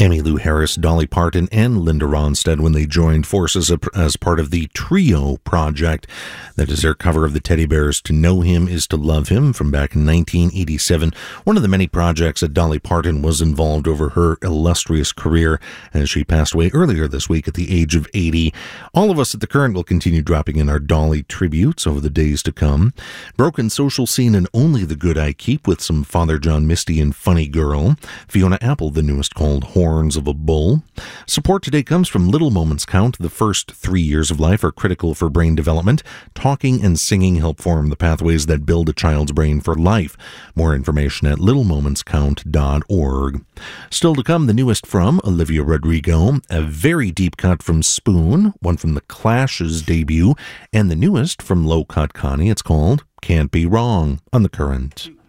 Emmylou Harris, Dolly Parton, and Linda Ronstadt when they joined forces as part of the Trio project. That is their cover of the Teddy Bears' To Know Him Is to Love Him from back in 1987. One of the many projects that Dolly Parton was involved over her illustrious career as she passed away earlier this week at the age of 80. All of us at The Current will continue dropping in our Dolly tributes over the days to come. Broken Social Scene and Only the Good I Keep with some Father John Misty and Funny Girl. Fiona Apple, the newest, called Horns of a Bull. Support today comes from Little Moments Count. The first 3 years of life are critical for brain development. Talking and singing help form the pathways that build a child's brain for life. More information at littlemomentscount.org. Still to come, the newest from Olivia Rodrigo, a very deep cut from Spoon, one from The Clash's debut, and the newest from Low Cut Connie. It's called Can't Be Wrong on The Current.